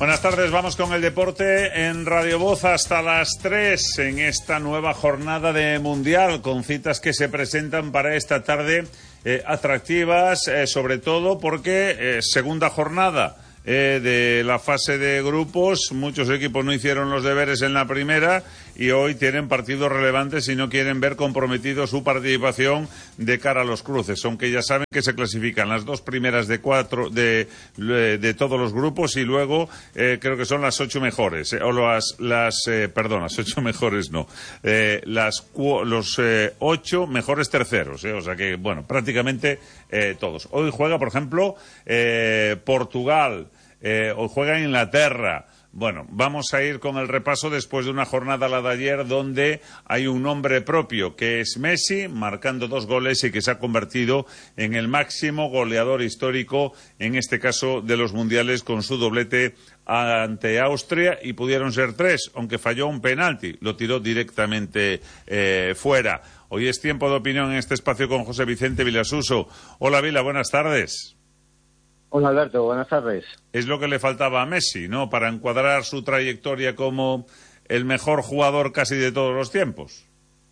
Buenas tardes, vamos con el deporte en Radio Voz hasta las 3 en esta nueva jornada de Mundial, con citas que se presentan para esta tarde atractivas, sobre todo porque segunda jornada de la fase de grupos. Muchos equipos no hicieron los deberes en la primera y hoy tienen partidos relevantes y no quieren ver comprometido su participación de cara a los cruces, aunque ya saben que se clasifican las dos primeras de cuatro de todos los grupos y luego creo que son las 8 mejores las 8 mejores no, los 8 mejores terceros, o sea que bueno, prácticamente todos. Hoy juega, por ejemplo, Portugal, hoy juega Inglaterra. Bueno, vamos a ir con el repaso después de una jornada, la de ayer, donde hay un nombre propio, que es Messi, marcando 2 goles y que se ha convertido en el máximo goleador histórico, en este caso de los mundiales, con su doblete ante Austria, y pudieron ser 3, aunque falló un penalti, lo tiró directamente fuera. Hoy es tiempo de opinión en este espacio con José Vicente Vilasuso. Hola, Vila, buenas tardes. Hola, Alberto, buenas tardes. Es lo que le faltaba a Messi, ¿no?, para encuadrar su trayectoria como el mejor jugador casi de todos los tiempos.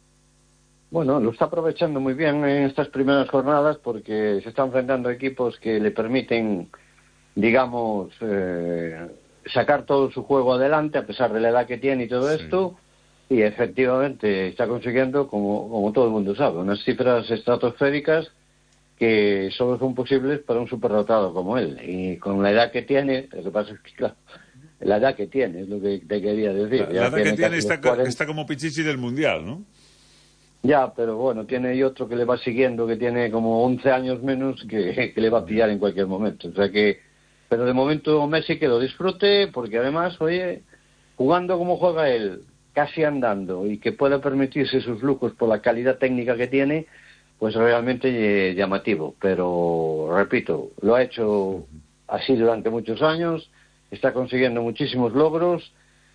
Bueno, lo está aprovechando muy bien en estas primeras jornadas porque se está enfrentando a equipos que le permiten, digamos, sacar todo su juego adelante a pesar de la edad que tiene y todo esto, y efectivamente está consiguiendo, como todo el mundo sabe, unas cifras estratosféricas que solo son posibles para un superdotado como él. Y con la edad que tiene, lo que pasa es que, claro, la edad que tiene, es lo que te quería decir. La edad que tiene está como Pichichi del Mundial, ¿no? Ya, pero bueno, tiene y otro que le va siguiendo, que tiene como 11 años menos, que le va a pillar en cualquier momento. O sea que, pero de momento Messi que lo disfrute, porque además, oye, jugando como juega él, casi andando, y que pueda permitirse sus lujos por la calidad técnica que tiene, pues realmente llamativo. Pero, repito, lo ha hecho así durante muchos años, está consiguiendo muchísimos logros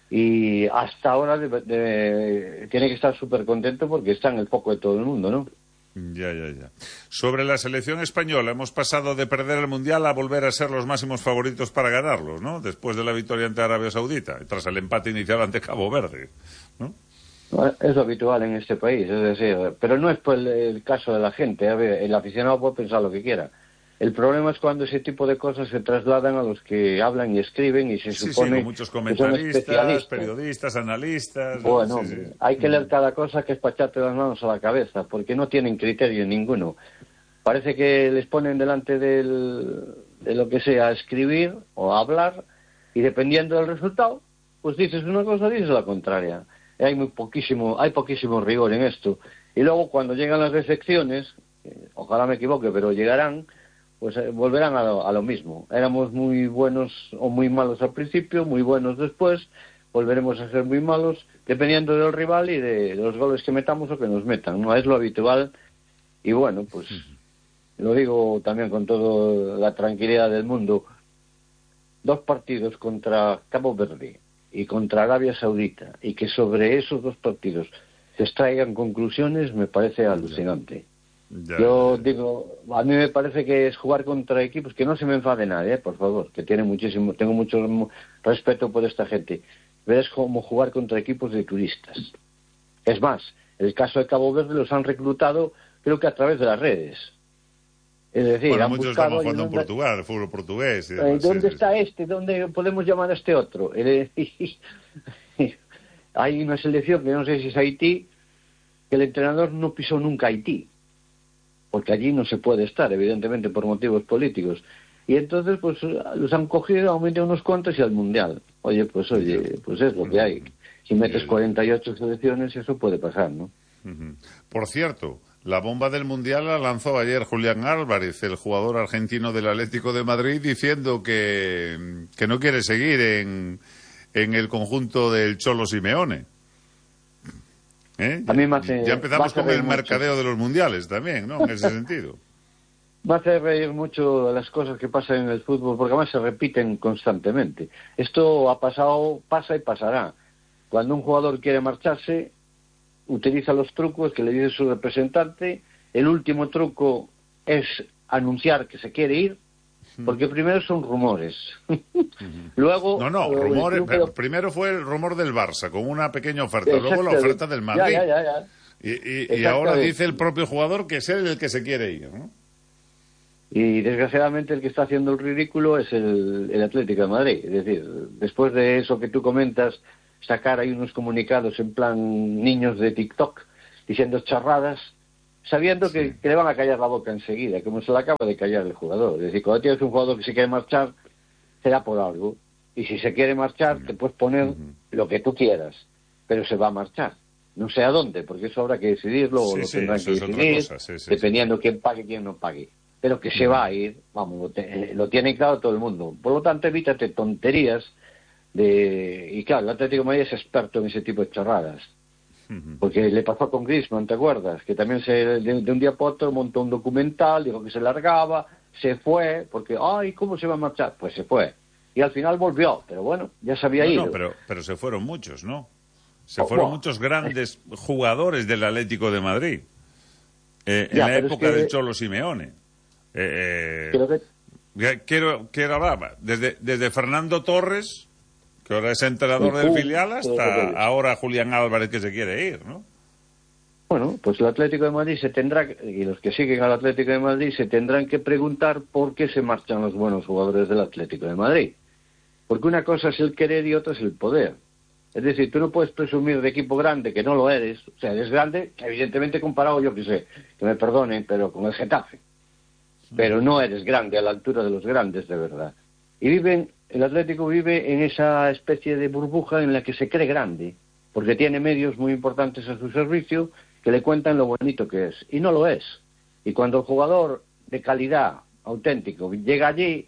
y hasta ahora tiene que estar súper contento porque está en el foco de todo el mundo, ¿no? Ya. Sobre la selección española, hemos pasado de perder el Mundial a volver a ser los máximos favoritos para ganarlos, ¿no?, después de la victoria ante Arabia Saudita, tras el empate inicial ante Cabo Verde, ¿no? Es lo habitual en este país, es decir, pero no es por el caso de la gente. A ver, el aficionado puede pensar lo que quiera. El problema es cuando ese tipo de cosas se trasladan a los que hablan y escriben y se supone con muchos comentaristas, periodistas, analistas. Bueno, hay que leer cada cosa, que es para echarte las manos a la cabeza, porque no tienen criterio ninguno. Parece que les ponen delante de lo que sea a escribir o a hablar, y dependiendo del resultado, pues dices una cosa, dices la contraria. Hay poquísimo rigor en esto. Y luego cuando llegan las decepciones, ojalá me equivoque, pero llegarán, pues volverán a lo mismo. Éramos muy buenos o muy malos al principio, muy buenos después, volveremos a ser muy malos, dependiendo del rival y de los goles que metamos o que nos metan, ¿no? Es lo habitual. Y bueno, pues lo digo también con toda la tranquilidad del mundo. 2 partidos contra Cabo Verde y contra Arabia Saudita, y que sobre esos 2 partidos se extraigan conclusiones, me parece alucinante. Yo digo, a mí me parece que es jugar contra equipos, que no se me enfade nadie, por favor, que tengo mucho respeto por esta gente, pero es como jugar contra equipos de turistas. Es más, el caso de Cabo Verde los han reclutado, creo que a través de las redes. Es decir, bueno, muchos estamos jugando en Portugal, el fútbol portugués. ¿Dónde está este? ¿Dónde podemos llamar a este otro? Hay una selección que no sé si es Haití, que el entrenador no pisó nunca Haití, porque allí no se puede estar, evidentemente, por motivos políticos. Y entonces, pues, los han cogido, han metido unos cuantos y al Mundial. Pues es lo que hay. Si metes 48 selecciones, eso puede pasar, ¿no? Por cierto, la bomba del Mundial la lanzó ayer Julián Álvarez, el jugador argentino del Atlético de Madrid, diciendo que no quiere seguir en el conjunto del Cholo Simeone. A mí ya empezamos con el mercadeo de los mundiales también, ¿no?, en ese sentido. Me hace reír mucho las cosas que pasan en el fútbol, porque además se repiten constantemente. Esto ha pasado, pasa y pasará. Cuando un jugador quiere marcharse, utiliza los trucos que le dice su representante. El último truco es anunciar que se quiere ir, Porque primero son rumores. Luego... rumores. Primero fue el rumor del Barça, con una pequeña oferta. Luego la oferta del Madrid. Ya. Y ahora dice el propio jugador que es él el que se quiere ir, ¿no? Y desgraciadamente el que está haciendo el ridículo es el Atlético de Madrid. Es decir, después de eso que tú comentas, sacar ahí unos comunicados en plan niños de TikTok, diciendo charradas, sabiendo que le van a callar la boca enseguida, como se le acaba de callar el jugador. Es decir, cuando tienes un jugador que se quiere marchar, será por algo. Y si se quiere marchar, te puedes poner lo que tú quieras, pero se va a marchar. No sé a dónde, porque eso habrá que decidirlo, o lo tendrán que decidir, dependiendo quién pague y quién no pague. Pero que se va a ir, vamos, lo tiene claro todo el mundo. Por lo tanto, evítate tonterías y claro, el Atlético de Madrid es experto en ese tipo de charradas. Porque le pasó con Griezmann, ¿te acuerdas? Que también de un día para otro montó un documental, dijo que se largaba, se fue, porque, ¿cómo se va a marchar? Pues se fue. Y al final volvió, pero bueno, ya se había ido. No, pero se fueron muchos, ¿no? Se fueron muchos grandes jugadores del Atlético de Madrid. En la época del Cholo Simeone. Quiero hablar desde Fernando Torres, que ahora es entrenador del filial, hasta ahora Julián Álvarez, que se quiere ir, ¿no? Bueno, pues el Atlético de Madrid y los que siguen al Atlético de Madrid se tendrán que preguntar por qué se marchan los buenos jugadores del Atlético de Madrid. Porque una cosa es el querer y otra es el poder. Es decir, tú no puedes presumir de equipo grande, que no lo eres. O sea, eres grande, evidentemente comparado, yo qué sé, que me perdonen, pero con el Getafe. Pero no eres grande a la altura de los grandes, de verdad. Y el Atlético vive en esa especie de burbuja en la que se cree grande, porque tiene medios muy importantes a su servicio que le cuentan lo bonito que es. Y no lo es. Y cuando el jugador de calidad, auténtico, llega allí,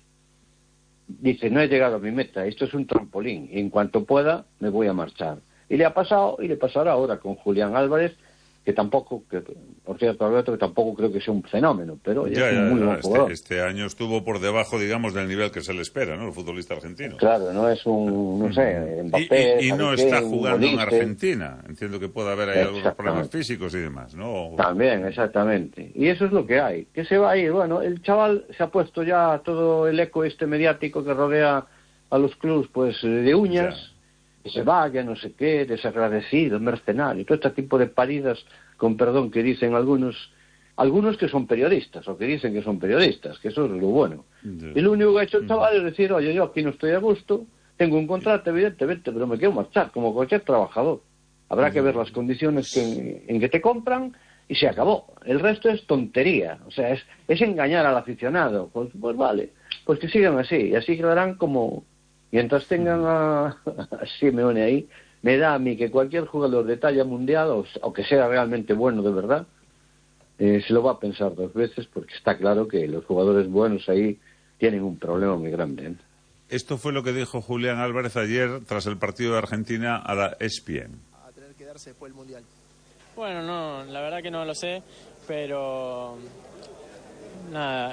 dice, no he llegado a mi meta, esto es un trampolín, y en cuanto pueda me voy a marchar. Y le ha pasado, y le pasará ahora con Julián Álvarez, que tampoco, por cierto, Alberto, que tampoco creo que sea un fenómeno, pero es un muy buen jugador. Este año estuvo por debajo, digamos, del nivel que se le espera, ¿no? El futbolista argentino. Claro, no es no sé, Mbappé... Y no está jugando en Argentina. Entiendo que puede haber ahí algunos problemas físicos y demás, ¿no? También, exactamente. Y eso es lo que hay. ¿Qué se va a ir? Bueno, el chaval se ha puesto ya todo el eco mediático que rodea a los clubs, pues, de uñas... que se vaya, no sé qué, desagradecido, mercenario, todo este tipo de paridas, con perdón, que dicen algunos que son periodistas, o que dicen que son periodistas, que eso es lo bueno. Y lo único que ha hecho el chaval es decir, oye, yo aquí no estoy a gusto, tengo un contrato, evidentemente, pero me quiero marchar, como cualquier trabajador. Habrá que ver las condiciones en que te compran, y se acabó. El resto es tontería, o sea, es engañar al aficionado. Pues vale, pues que sigan así, y así quedarán como... Mientras tengan a Simeone ahí, me da a mí que cualquier jugador de talla mundial, o que sea realmente bueno de verdad, se lo va a pensar dos veces, porque está claro que los jugadores buenos ahí tienen un problema muy grande. Esto fue lo que dijo Julián Álvarez ayer tras el partido de Argentina a la ESPN. A tener que darse después del Mundial. Bueno, no, la verdad que no lo sé, pero nada,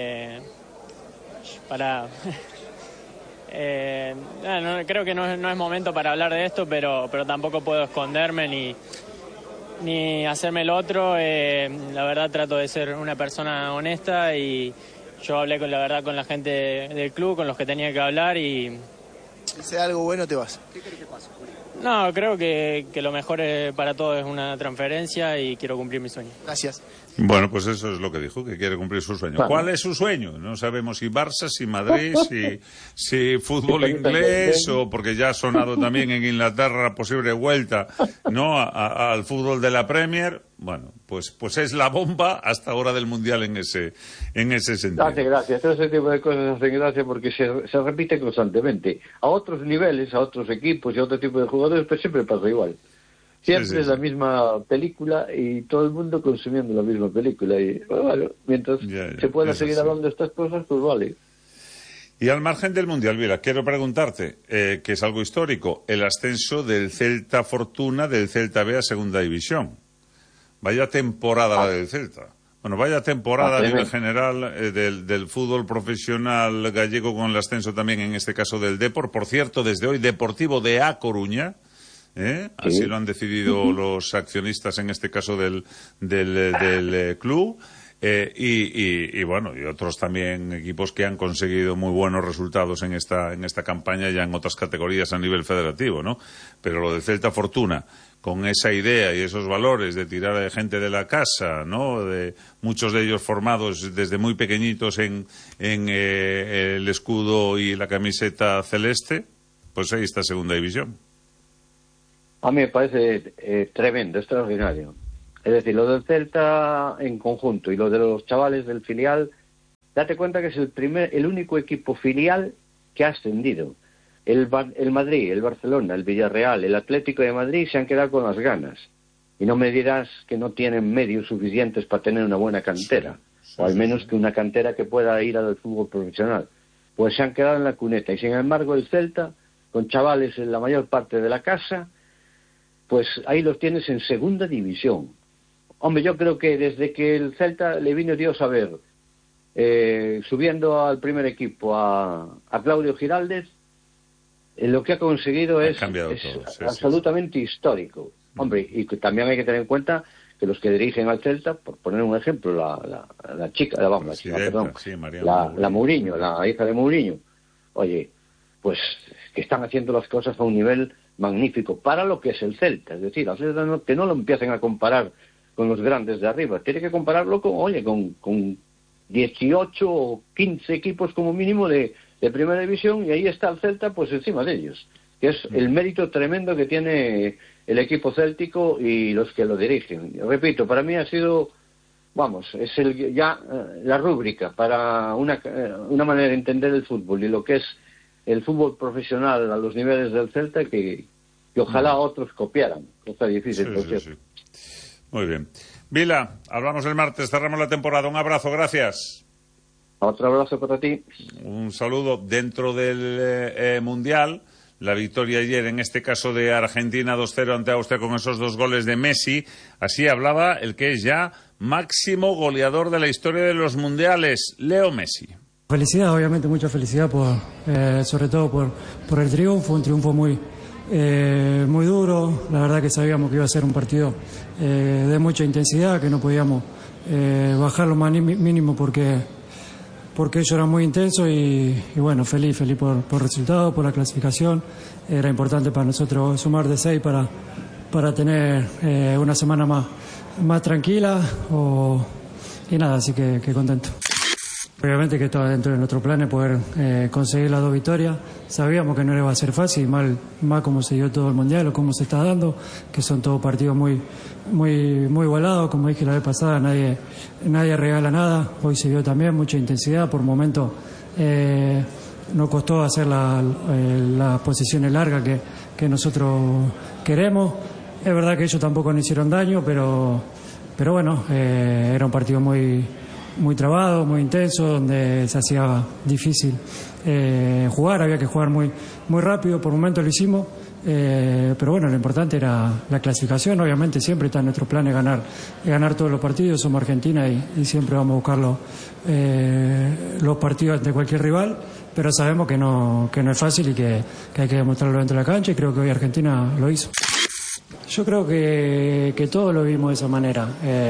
creo que no es momento para hablar de esto, pero tampoco puedo esconderme ni hacerme el otro. La verdad trato de ser una persona honesta y yo hablé con la gente del club, con los que tenía que hablar y... Si sea algo bueno te vas. ¿Qué crees que pasa, Julio? No, creo que lo mejor para todos es una transferencia y quiero cumplir mi sueño. Gracias. Bueno, pues eso es lo que dijo, que quiere cumplir su sueño. ¿Cuál es su sueño? No sabemos si Barça, si Madrid, si fútbol inglés, o porque ya ha sonado también en Inglaterra la posible vuelta, ¿no? al fútbol de la Premier. Bueno, pues es la bomba hasta ahora del Mundial en ese sentido. Hace gracia, todo ese tipo de cosas hacen gracia porque se repite constantemente. A otros niveles, a otros equipos y a otro tipo de jugadores, pues siempre pasa igual. Siempre es la misma película y todo el mundo consumiendo la misma película. Y bueno, mientras se pueda seguir hablando de estas cosas, pues vale. Y al margen del Mundial, Vila, quiero preguntarte, que es algo histórico, el ascenso del Celta Fortuna del Celta B a Segunda División. Vaya temporada la del Celta. Bueno, vaya temporada a nivel general del fútbol profesional gallego, con el ascenso también, en este caso, del Depor. Por cierto, desde hoy, Deportivo de A Coruña. Así lo han decidido los accionistas, en este caso del club. y bueno, y otros también equipos que han conseguido muy buenos resultados en esta campaña ya en otras categorías a nivel federativo, ¿no? Pero lo de Celta Fortuna, con esa idea y esos valores de tirar a gente de la casa, ¿no? De muchos de ellos formados desde muy pequeñitos en el escudo y la camiseta celeste, pues ahí está Segunda División. A mí me parece tremendo, extraordinario. Es decir, lo del Celta en conjunto y lo de los chavales del filial, date cuenta que es el único equipo filial que ha ascendido. El Madrid, el Barcelona, el Villarreal, el Atlético de Madrid se han quedado con las ganas. Y no me dirás que no tienen medios suficientes para tener una buena cantera, o al menos que una cantera que pueda ir al fútbol profesional. Pues se han quedado en la cuneta. Y sin embargo el Celta, con chavales en la mayor parte de la casa, pues ahí los tienes en Segunda División. Hombre, yo creo que desde que el Celta le vino Dios a ver, subiendo al primer equipo a Claudio Giraldez, lo que ha conseguido es todo, absolutamente histórico. Hombre, y también hay que tener en cuenta que los que dirigen al Celta, por poner un ejemplo, la Mourinho, la hija de Mourinho, oye, pues que están haciendo las cosas a un nivel magnífico para lo que es el Celta. Es decir, al Celta que no lo empiecen a comparar con los grandes de arriba, tiene que compararlo con 18 o 15 equipos como mínimo de primera división, y ahí está el Celta pues encima de ellos, que es el mérito tremendo que tiene el equipo céltico y los que lo dirigen. Repito, para mí ha sido, es la rúbrica para una manera de entender el fútbol y lo que es el fútbol profesional a los niveles del Celta, que ojalá otros copiaran. Cosa difícil, por cierto. Muy bien. Vila, hablamos el martes, cerramos la temporada. Un abrazo, gracias. Otro abrazo para ti. Un saludo. Dentro del Mundial, la victoria ayer, en este caso de Argentina 2-0 ante Austria con esos 2 goles de Messi. Así hablaba el que es ya máximo goleador de la historia de los mundiales, Leo Messi. Felicidad, obviamente, mucha felicidad, sobre todo por el triunfo, un triunfo muy duro. La verdad que sabíamos que iba a ser un partido de mucha intensidad, que no podíamos bajar lo más mínimo porque ellos eran muy intensos y bueno, feliz por el resultado, por la clasificación. Era importante para nosotros sumar de 6 para tener una semana más tranquila y nada, así que contento. Obviamente que estaba dentro de nuestro plan poder conseguir las 2 victorias. Sabíamos que no iba a ser fácil, mal como se dio todo el Mundial o cómo se está dando, que son todos partidos muy igualados. Como dije la vez pasada, nadie regala nada. Hoy se vio también mucha intensidad. Por momentos nos costó hacer las posiciones largas que nosotros queremos. Es verdad que ellos tampoco nos hicieron daño, pero bueno, era un partido muy trabado, muy intenso, donde se hacía difícil jugar, había que jugar muy rápido. Por momentos lo hicimos, pero bueno, lo importante era la clasificación. Obviamente siempre está en nuestro plan ganar todos los partidos. Somos Argentina y siempre vamos a buscar los partidos ante cualquier rival, pero sabemos que no es fácil y que hay que demostrarlo dentro de la cancha, y creo que hoy Argentina lo hizo. Yo creo que todos lo vimos de esa manera.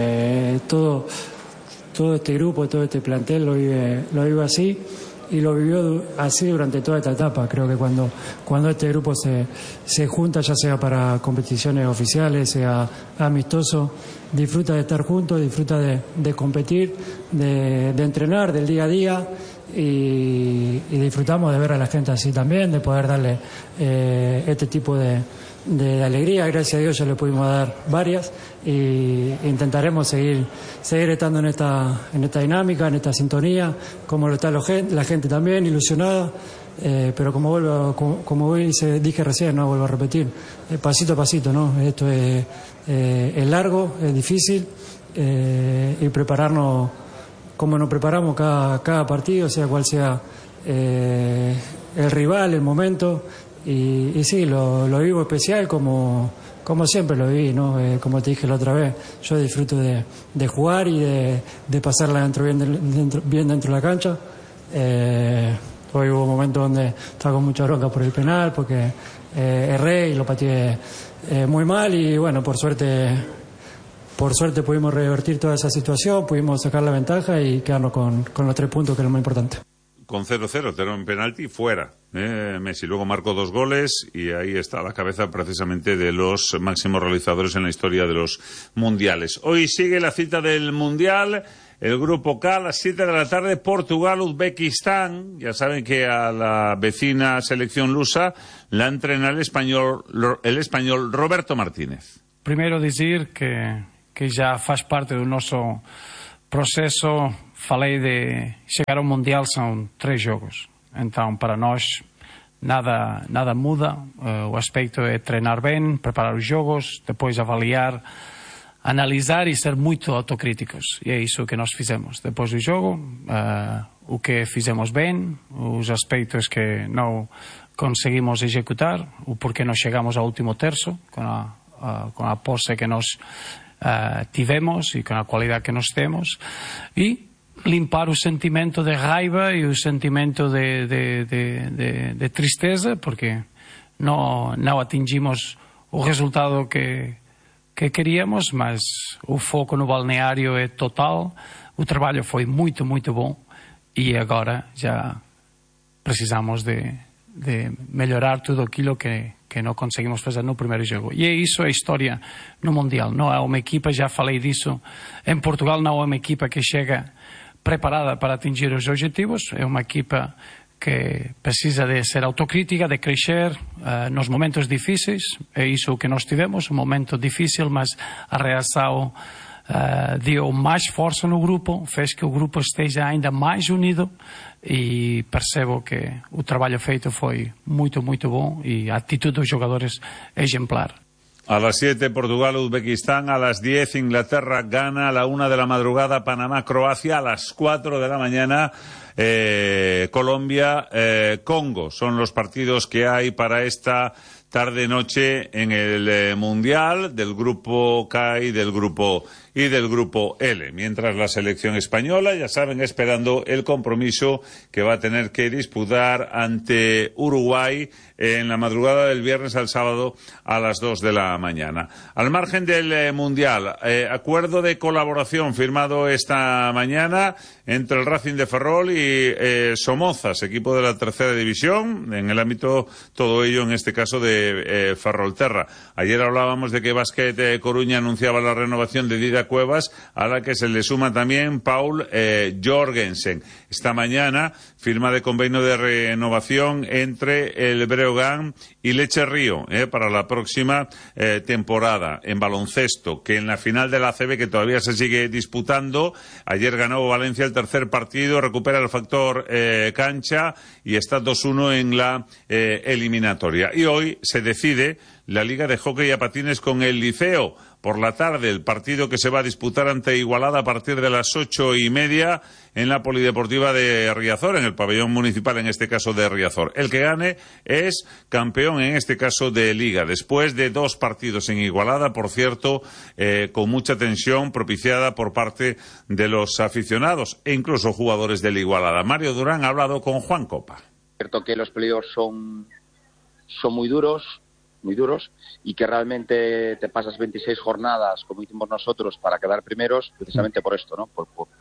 Todo este grupo, todo este plantel lo vive así, y lo vivió así durante toda esta etapa. Creo que cuando este grupo se junta, ya sea para competiciones oficiales, sea amistoso, disfruta de estar juntos, disfruta de competir, de entrenar, del día a día, y disfrutamos de ver a la gente así también, de poder darle este tipo de alegría. Gracias a Dios ya le pudimos dar varias, y intentaremos seguir estando en esta dinámica, en esta sintonía, como lo está la gente también ilusionada, pero como dije recién, no vuelvo a repetir, pasito a pasito, ¿no? Esto es largo, es difícil, y prepararnos como nos preparamos cada partido, sea cual sea el rival, el momento. Y sí, lo vivo especial como siempre lo viví, ¿no? Como te dije la otra vez, yo disfruto de jugar y de pasarla bien dentro de la cancha. Hoy hubo momentos donde estaba con mucha bronca por el penal, porque erré y lo pateé muy mal, y bueno, por suerte por suerte pudimos revertir toda esa situación, pudimos sacar la ventaja y quedarnos con los 3 puntos, que es lo más importante. Con 0-0, pero en penalti fuera. Messi luego marcó 2 goles y ahí está la cabeza precisamente de los máximos realizadores en la historia de los mundiales. Hoy sigue la cita del mundial, el grupo K a las 7 de la tarde, Portugal-Uzbekistán. Ya saben que a la vecina selección lusa la entrena el español Roberto Martínez. Primeiro dizer que já faz parte do nosso processo. Falei de chegar ao Mundial, são 3 jogos. Então, para nós, nada muda. O aspecto é treinar bem, preparar os jogos, depois avaliar, analisar e ser muito autocríticos. E é isso que nós fizemos. Depois do jogo, o que fizemos bem, os aspectos que não conseguimos executar, o porquê não chegamos ao último terço, com a posse que nós tivemos e com a qualidade que nós temos. E limpar o sentimento de raiva e o sentimento de tristeza, porque não atingimos o resultado que queríamos, mas o foco no balneário é total. O trabalho foi muito, muito bom e agora já precisamos de melhorar tudo aquilo que não conseguimos fazer no primeiro jogo. E é isso a história no Mundial. Não é uma equipa, já falei disso, em Portugal não é uma equipa que chega preparada para atingir os objetivos, é uma equipa que precisa de ser autocrítica, de crescer nos momentos difíceis. É isso que nós tivemos, um momento difícil, mas a reação deu mais força no grupo, fez que o grupo esteja ainda mais unido e percebo que o trabalho feito foi muito, muito bom e a atitude dos jogadores é exemplar. A las 7 Portugal-Uzbekistán, a las 10 Inglaterra-Ghana, a la 1 de la madrugada Panamá-Croacia, a las 4 de la mañana Colombia-Congo. Son los partidos que hay para esta tarde-noche en el Mundial del Grupo K y del Grupo L. Mientras la selección española, ya saben, esperando el compromiso que va a tener que disputar ante Uruguay en la madrugada del viernes al sábado a las 2 de la mañana. Al margen del Mundial, acuerdo de colaboración firmado esta mañana entre el Racing de Ferrol y Somozas, equipo de la tercera división, en el ámbito, todo ello en este caso de Ferrolterra. Ayer hablábamos de que Básquet Coruña anunciaba la renovación de Dida Cuevas, a la que se le suma también Paul Jorgensen. Esta mañana, firma de convenio de renovación entre el Breogán y Leche Río para la próxima temporada en baloncesto, que en la final de la ACB, que todavía se sigue disputando, ayer ganó Valencia el tercer partido, recupera el factor cancha y está 2-1 en la eliminatoria. Y hoy se decide la Liga de Hockey a Patines con el Liceo. Por la tarde, el partido que se va a disputar ante Igualada a partir de las 8:30 en la Polideportiva de Riazor, en el pabellón municipal, en este caso de Riazor. El que gane es campeón, en este caso de Liga, después de 2 partidos en Igualada, por cierto, con mucha tensión propiciada por parte de los aficionados e incluso jugadores del Igualada. Mario Durán ha hablado con Juan Copa. Cierto que los playoffs son muy duros y que realmente te pasas 26 jornadas como hicimos nosotros para quedar primeros precisamente por esto, ¿no?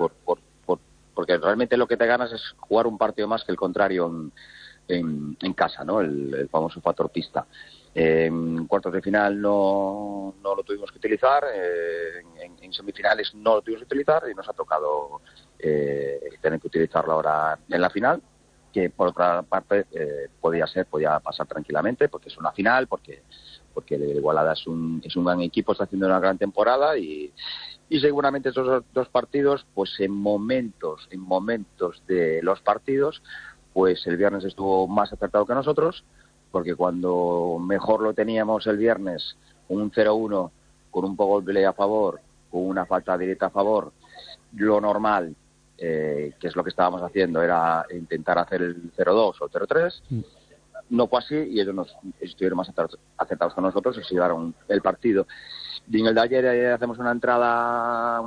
Porque realmente lo que te ganas es jugar un partido más que el contrario en casa, ¿no? El famoso factor pista. En cuartos de final no lo tuvimos que utilizar, en semifinales no lo tuvimos que utilizar y nos ha tocado tener que utilizarlo ahora en la final, que por otra parte podía pasar tranquilamente, porque es una final, porque el Igualada es un gran equipo, está haciendo una gran temporada y seguramente esos 2 partidos, pues en momentos de los partidos, pues el viernes estuvo más acertado que nosotros, porque cuando mejor lo teníamos el viernes, un 0-1 con un poco de play a favor, con una falta directa a favor, lo normal, que es lo que estábamos haciendo, era intentar hacer el 0-2 o el 0-3. No fue así y ellos estuvieron más acertados que nosotros y se llevaron el partido. Y en el de ayer hacemos una entrada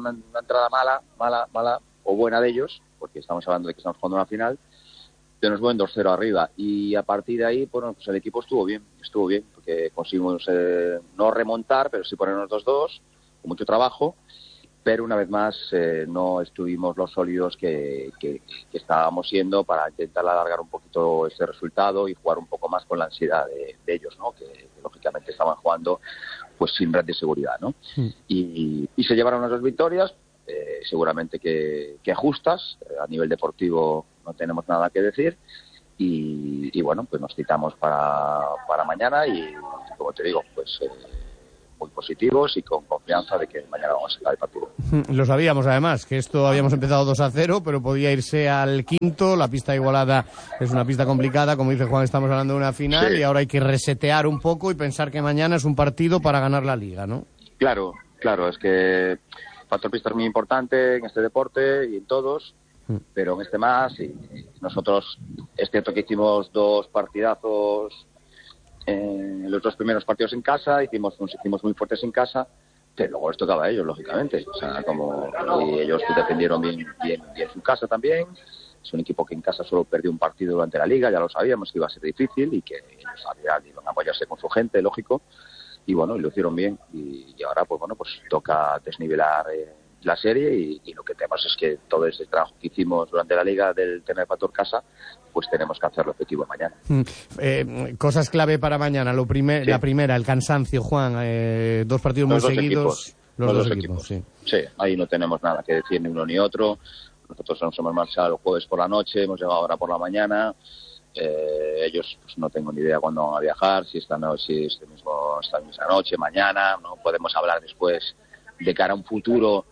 mala o buena de ellos, porque estamos hablando de que estamos jugando una final, que nos ponen 2-0 arriba y a partir de ahí, bueno, pues el equipo estuvo bien, porque conseguimos no remontar, pero sí ponernos 2-2 mucho trabajo, pero una vez más no estuvimos los sólidos que estábamos siendo para intentar alargar un poquito este resultado y jugar un poco más con la ansiedad de ellos, ¿no? Que lógicamente estaban jugando pues sin red de seguridad, ¿no? Y se llevaron las 2 victorias, seguramente que justas. A nivel deportivo no tenemos nada que decir y bueno, pues nos citamos para mañana y, como te digo, pues muy positivos y con confianza de que mañana vamos a sacar el partido. Lo sabíamos, además, que esto habíamos empezado 2-0, pero podía irse al quinto. La pista Igualada es una pista complicada, como dice Juan, estamos hablando de una final, y ahora hay que resetear un poco y pensar que mañana es un partido para ganar la Liga, ¿no? Claro, es que el factor pista es muy importante en este deporte y en todos, pero en este más, y nosotros es cierto que hicimos 2 partidazos en los 2 primeros partidos en casa, nos hicimos muy fuertes en casa, pero luego les tocaba a ellos, lógicamente. O sea, y ellos defendieron bien su casa también. Es un equipo que en casa solo perdió un partido durante la Liga, ya lo sabíamos que iba a ser difícil y que ellos iban a apoyarse con su gente, lógico. Y bueno, y lo hicieron bien. Y ahora, pues bueno, pues toca desnivelar la serie y lo que tenemos es que todo ese trabajo que hicimos durante la Liga del tener factor casa, pues tenemos que hacerlo efectivo mañana. Cosas clave para mañana. La primera, el cansancio, Juan. 2 partidos muy seguidos. Los dos equipos. Sí, ahí no tenemos nada que decir ni uno ni otro. Nosotros nos hemos marchado el jueves por la noche, hemos llegado ahora por la mañana. Ellos, pues no tengo ni idea cuándo van a viajar, si esta misma noche, mañana. No podemos hablar después de cara a un futuro.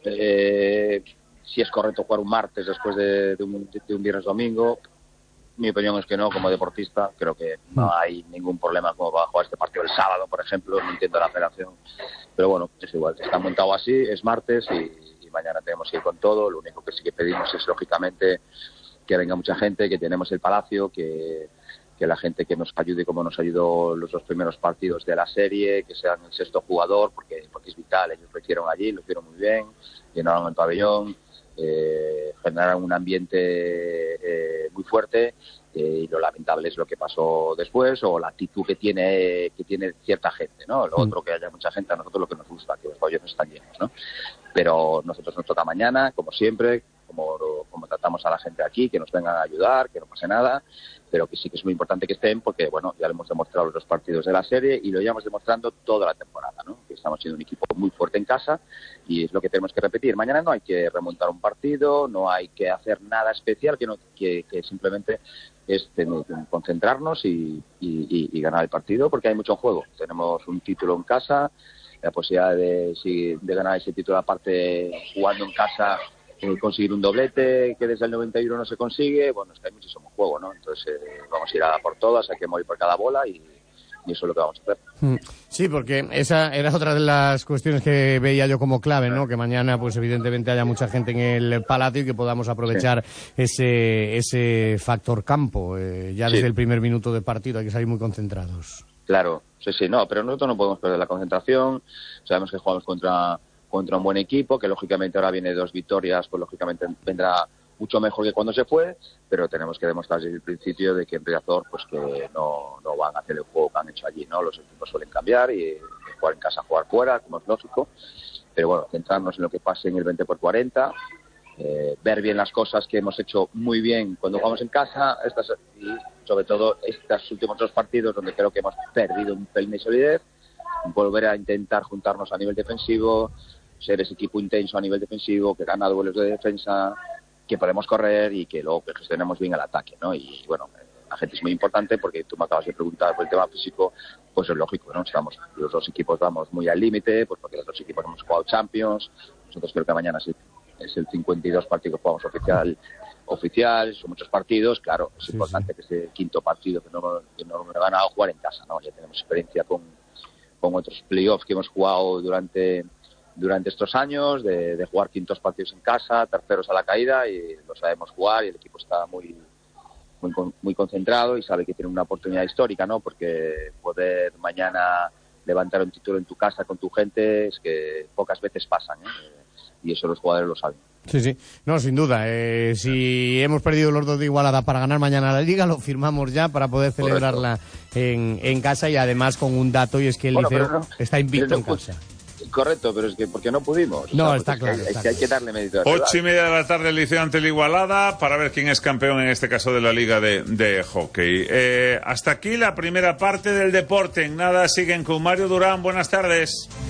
Si es correcto jugar un martes después de un viernes domingo. Mi opinión es que no, como deportista creo que no hay ningún problema como para jugar este partido el sábado, por ejemplo. No entiendo la federación, pero bueno, es igual, está montado así, es martes y mañana tenemos que ir con todo. Lo único que sí que pedimos es, lógicamente, que venga mucha gente, que tenemos el Palacio, que la gente que nos ayude como nos ayudó los 2 primeros partidos de la serie, que sean el 6º jugador, porque es vital. Ellos lo hicieron allí, lo hicieron muy bien, llenaron el pabellón, generaron un ambiente muy fuerte, y lo lamentable es lo que pasó después o la actitud que tiene cierta gente, ¿no? Lo otro, que haya mucha gente, a nosotros lo que nos gusta, que los pabellones están llenos, ¿no? Pero nosotros nos toca mañana, como siempre, como tratamos a la gente aquí, que nos vengan a ayudar, que no pase nada, pero que sí que es muy importante que estén porque, bueno, ya lo hemos demostrado los 2 partidos de la serie y lo llevamos demostrando toda la temporada, ¿no? Que estamos siendo un equipo muy fuerte en casa y es lo que tenemos que repetir. Mañana no hay que remontar un partido, no hay que hacer nada especial, que simplemente es concentrarnos y ganar el partido porque hay mucho en juego. Tenemos un título en casa, la posibilidad de ganar ese título aparte jugando en casa, conseguir un doblete que desde el 91 no se consigue. Bueno, es que hay muchísimo juego, ¿no? Entonces vamos a ir a por todas, hay que morir por cada bola y eso es lo que vamos a hacer. Sí, porque esa era otra de las cuestiones que veía yo como clave, ¿no? Que mañana, pues evidentemente haya mucha gente en el Palacio y que podamos aprovechar ese factor campo. Ya desde el primer minuto de partido hay que salir muy concentrados. Claro, sí, no, pero nosotros no podemos perder la concentración. Sabemos que jugamos contra un buen equipo, que lógicamente ahora viene 2 victorias, pues lógicamente vendrá mucho mejor que cuando se fue, pero tenemos que demostrar desde el principio de que en Riazor pues que no van a hacer el juego que han hecho allí, ¿no? Los equipos suelen cambiar y jugar en casa, jugar fuera, como es lógico, pero bueno, centrarnos en lo que pase en el 20x40, ver bien las cosas que hemos hecho muy bien cuando jugamos en casa, y sobre todo estos últimos 2 partidos donde creo que hemos perdido un pelín de solidez, volver a intentar juntarnos a nivel defensivo, ser ese equipo intenso a nivel defensivo, que gana duelos de defensa, que podemos correr y que luego que gestionemos bien el ataque, ¿no? Y bueno, la gente es muy importante porque tú me acabas de preguntar por el tema físico, pues es lógico, ¿no? Los 2 equipos vamos muy al límite, pues porque los 2 equipos hemos jugado Champions, nosotros creo que mañana es el 52 partido que jugamos oficial, son muchos partidos, claro, es importante que ese 5º partido que no me van a jugar en casa, ¿no? Ya tenemos experiencia con otros playoffs que hemos jugado durante estos años, de jugar 5º partidos en casa, terceros a la caída, y lo sabemos jugar y el equipo está muy concentrado y sabe que tiene una oportunidad histórica, ¿no? Porque poder mañana levantar un título en tu casa con tu gente es que pocas veces pasan, y eso los jugadores lo saben. Sí, no, sin duda. Si hemos perdido los 2 de Igualada para ganar mañana la Liga, lo firmamos ya para poder celebrarla en casa y además con un dato, y es que el Liceo está invicto en casa. Correcto, pero es que porque no pudimos. No, pues está es claro. que hay que darle mérito. 8:30 de la tarde, el Liceo ante el Igualada, para ver quién es campeón en este caso de la Liga de Hockey. Hasta aquí la primera parte del deporte. En nada siguen con Mario Durán. Buenas tardes.